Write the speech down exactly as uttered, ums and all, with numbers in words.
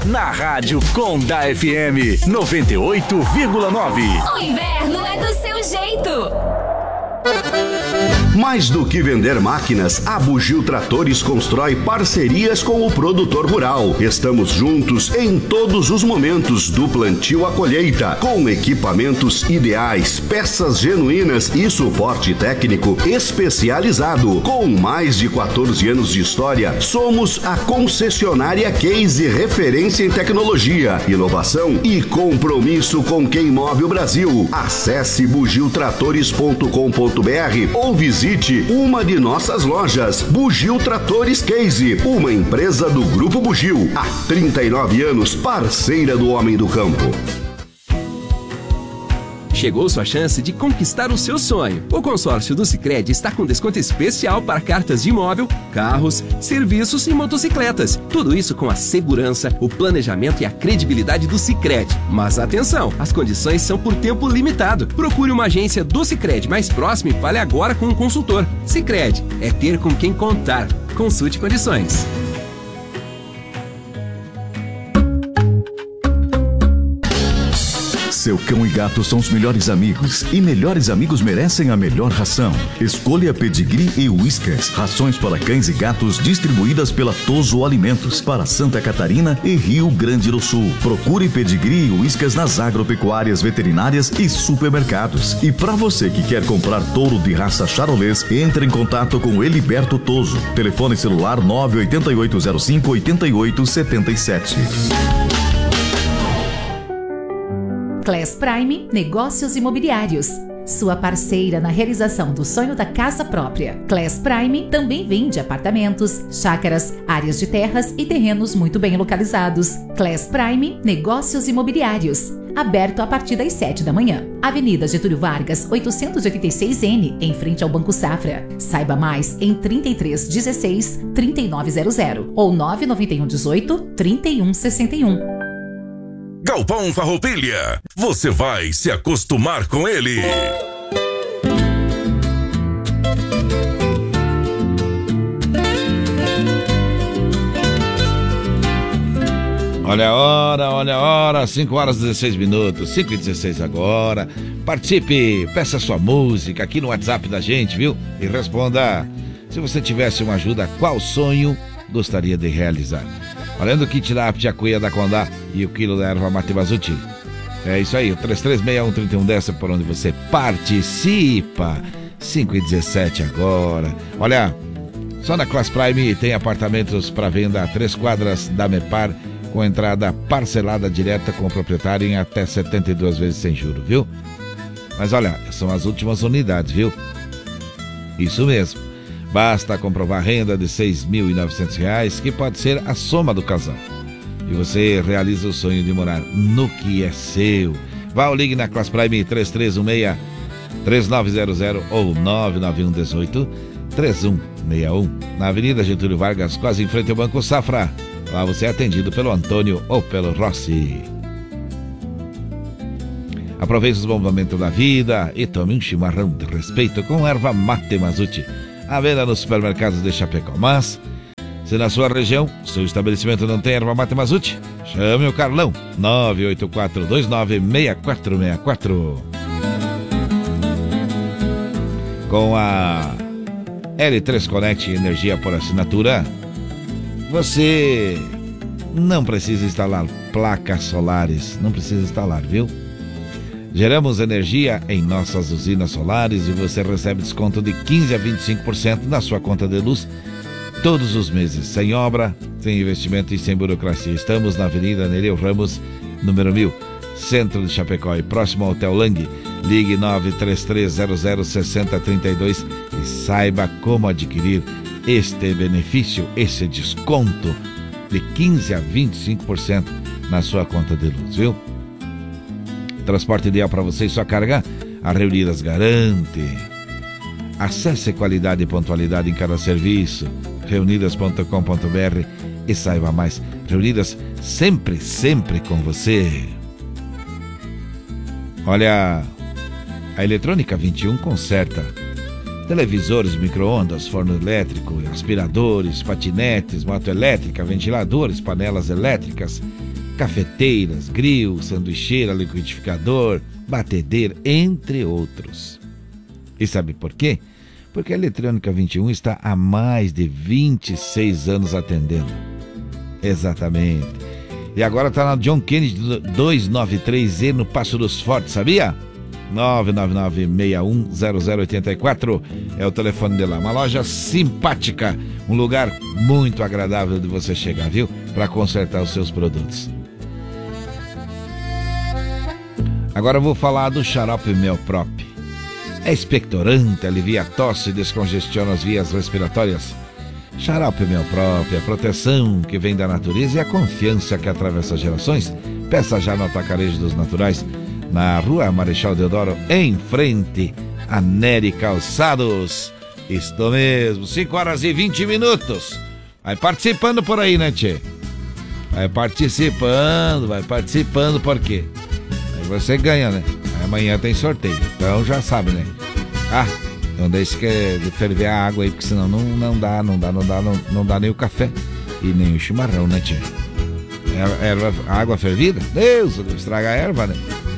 na Rádio Conda F M noventa e oito vírgula nove. O inverno é do seu jeito. Mais do que vender máquinas, a Bugio Tratores constrói parcerias com o produtor rural. Estamos juntos em todos os momentos, do plantio à colheita, com equipamentos ideais, peças genuínas e suporte técnico especializado. Com mais de quatorze anos de história, somos a concessionária Case, referência em tecnologia, inovação e compromisso com quem move o Brasil. Acesse bugio tratores ponto com ponto br ou visite uma de nossas lojas. Bugio Tratores Case, uma empresa do Grupo Bugio, há trinta e nove anos, parceira do homem do campo. Chegou sua chance de conquistar o seu sonho. O consórcio do Sicredi está com desconto especial para cartas de imóvel, carros, serviços e motocicletas. Tudo isso com a segurança, o planejamento e a credibilidade do Sicredi. Mas atenção, as condições são por tempo limitado. Procure uma agência do Sicredi mais próxima e fale agora com um consultor. Sicredi é ter com quem contar. Consulte condições. Seu cão e gato são os melhores amigos e melhores amigos merecem a melhor ração. Escolha Pedigree e Whiskas, rações para cães e gatos distribuídas pela Toso Alimentos para Santa Catarina e Rio Grande do Sul. Procure Pedigree e Whiskas nas agropecuárias, veterinárias e supermercados. E para você que quer comprar touro de raça charolês, entre em contato com o Heliberto Toso. Telefone celular nove oito oito zero cinco oito oito sete sete. Class Prime Negócios Imobiliários, sua parceira na realização do sonho da casa própria. Class Prime também vende apartamentos, chácaras, áreas de terras e terrenos muito bem localizados. Class Prime Negócios Imobiliários, aberto a partir das sete da manhã. Avenida Getúlio Vargas, oitocentos e oitenta e seis N, em frente ao Banco Safra. Saiba mais em trinta e três dezesseis, trinta e nove zero zero ou nove nove um dezoito, trinta e um sessenta e um. Galpão Farroupilha, você vai se acostumar com ele. Olha a hora, olha a hora, cinco horas e dezesseis minutos, cinco e dezesseis agora. Participe, peça sua música aqui no WhatsApp da gente, viu? E responda, se você tivesse uma ajuda, qual sonho gostaria de realizar? Olhando o kit da Aptiacuia da Condá e o quilo da erva mate Bazuti. É isso aí, o três três seis um, três um um zero por onde você participa. cinco e dezessete agora. Olha, só na Class Prime tem apartamentos para venda a três quadras da Mepar, com entrada parcelada direta com o proprietário em até setenta e duas vezes sem juro, viu? Mas olha, são as últimas unidades, viu? Isso mesmo. Basta comprovar renda de seis mil e novecentos reais, que pode ser a soma do casal. E você realiza o sonho de morar no que é seu. Vá ou ligue na Class Prime três três um seis, três nove zero zero ou nove nove um dezoito, três um seis um. Na Avenida Getúlio Vargas, quase em frente ao Banco Safra. Lá você é atendido pelo Antônio ou pelo Rossi. Aproveite os movimentos da vida e tome um chimarrão de respeito com erva mate Mazuti. À venda nos supermercados de Chapecó. Mas, se na sua região, seu estabelecimento não tem erva mate Mazuti, chame o Carlão, nove oito quatro dois nove seis quatro seis quatro. Com a L três Connect Energia por assinatura, você não precisa instalar placas solares, não precisa instalar, viu? Geramos energia em nossas usinas solares e você recebe desconto de quinze a vinte e cinco por cento na sua conta de luz todos os meses, sem obra, sem investimento e sem burocracia. Estamos na Avenida Nereu Ramos, número mil, centro de Chapecó e próximo ao Hotel Lang. Ligue nove três três zero zero seis zero três dois e saiba como adquirir este benefício, esse desconto de quinze a vinte e cinco por cento na sua conta de luz, viu? Transporte ideal para você e sua carga, a Reunidas garante. Acesse qualidade e pontualidade em cada serviço, reunidas ponto com ponto br e saiba mais. Reunidas sempre, sempre com você. Olha, a Eletrônica vinte e um conserta televisores, micro-ondas, forno elétrico, aspiradores, patinetes, moto elétrica, ventiladores, panelas elétricas, cafeteiras, grill, sanduicheira, liquidificador, batedeira, entre outros. E sabe por quê? Porque a Eletrônica vinte e um está há mais de vinte e seis anos atendendo. Exatamente. E agora está na John Kennedy duzentos e noventa e três E no Passo dos Fortes, sabia? nove nove nove, seis um zero zero oito quatro é o telefone de lá. Uma loja simpática, um lugar muito agradável de você chegar, viu? Para consertar os seus produtos. Agora eu vou falar do xarope Melprop. É expectorante, alivia a tosse e descongestiona as vias respiratórias. Xarope Melprop, a proteção que vem da natureza e a confiança que atravessa gerações. Peça já no Atacarejo dos Naturais, na Rua Marechal Deodoro, em frente a Nery Calçados. Isto mesmo, cinco horas e vinte minutos. Vai participando por aí, né, tchê? Vai participando, vai participando, por quê? Aí você ganha, né? Aí amanhã tem sorteio, então já sabe, né? Ah, não deixe que de ferver a água aí, porque senão não, não dá, não dá, não dá, não, não dá nem o café e nem o chimarrão, né, tchê? Erva, erva, água fervida? Deus, estraga a erva, né?